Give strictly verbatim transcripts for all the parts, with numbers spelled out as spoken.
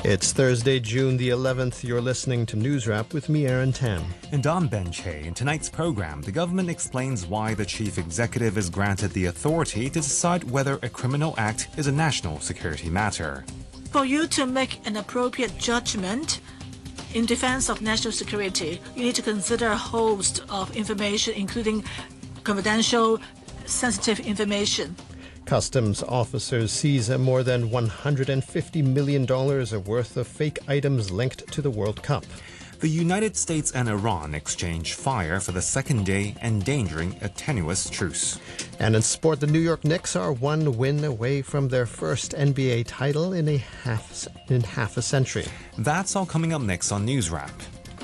It's Thursday, June the eleventh. You're listening to News Wrap with me, Aaron Tan. And I'm Ben Che. In tonight's program, the government explains why the chief executive is granted the authority to decide whether a criminal act is a national security matter. For you to make an appropriate judgment in defense of national security, you need to consider a host of information, including confidential, sensitive information. Customs officers seize more than one hundred fifty million dollars worth of fake items linked to the World Cup. The United States and Iran exchange fire for the second day, endangering a tenuous truce. And in sport, the New York Knicks are one win away from their first N B A title in a half in half a century. That's all coming up next on News Wrap.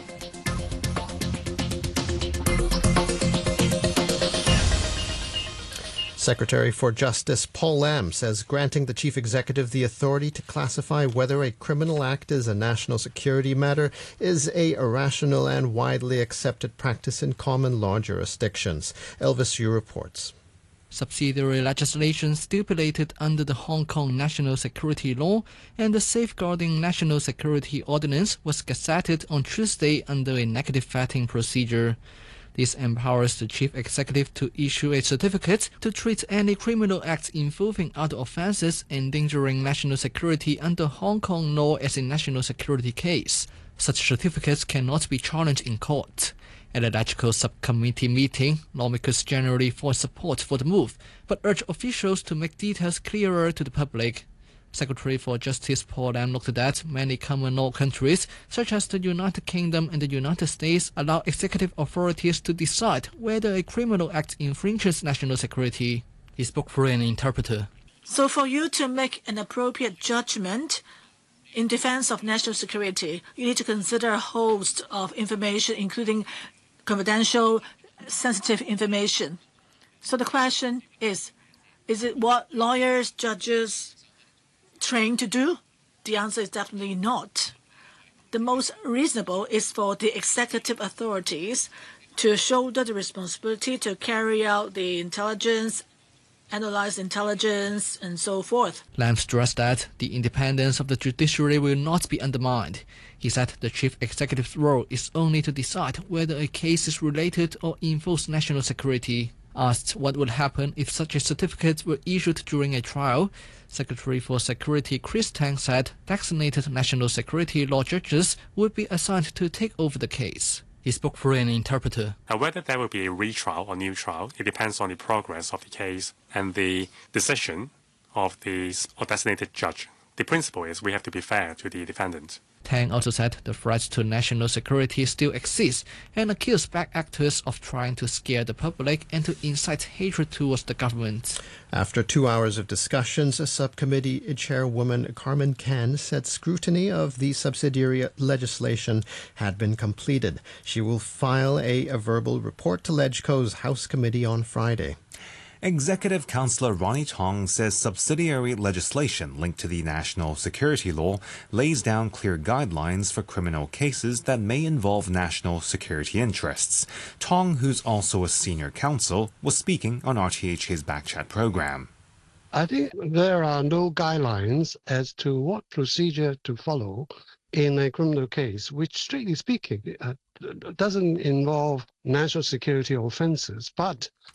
Secretary for Justice Paul Lam says granting the chief executive the authority to classify whether a criminal act is a national security matter is a rational and widely accepted practice in common law jurisdictions. Elvis Yu reports. Subsidiary legislation stipulated under the Hong Kong National Security Law and the Safeguarding National Security Ordinance was gazetted on Tuesday under a negative vetting procedure. This empowers the chief executive to issue a certificate to treat any criminal acts involving other offences endangering national security under Hong Kong law as a national security case. Such certificates cannot be challenged in court. At a legislative subcommittee meeting, lawmakers generally voiced support for the move, but urged officials to make details clearer to the public. Secretary for Justice Paul Lam noted that many common law countries, such as the United Kingdom and the United States, allow executive authorities to decide whether a criminal act infringes national security. He spoke for an interpreter. So for you to make an appropriate judgment in defense of national security, you need to consider a host of information, including confidential, sensitive information. So the question is, is it what lawyers, judges, trained to do? The answer is definitely not. The most reasonable is for the executive authorities to shoulder the responsibility to carry out the intelligence, analyze intelligence, and so forth. Lam stressed that the independence of the judiciary will not be undermined. He said the chief executive's role is only to decide whether a case is related or involves national security. Asked what would happen if such a certificate were issued during a trial, Secretary for Security Chris Tang said designated national security law judges would be assigned to take over the case. He spoke for an interpreter. Now, whether there will be a retrial or new trial, it depends on the progress of the case and the decision of the designated judge. The principle is we have to be fair to the defendant. Tang also said the threat to national security still exists and accused bad actors of trying to scare the public and to incite hatred towards the government. After two hours of discussions, a subcommittee chairwoman Carmen Can said scrutiny of the subsidiary legislation had been completed. She will file a, a verbal report to LegCo's House Committee on Friday. Executive Councillor Ronnie Tong says subsidiary legislation linked to the national security law lays down clear guidelines for criminal cases that may involve national security interests. Tong, who's also a senior counsel, was speaking on R T H K's Backchat program. I think there are no guidelines as to what procedure to follow in a criminal case, which, strictly speaking, uh, doesn't involve national security offences, but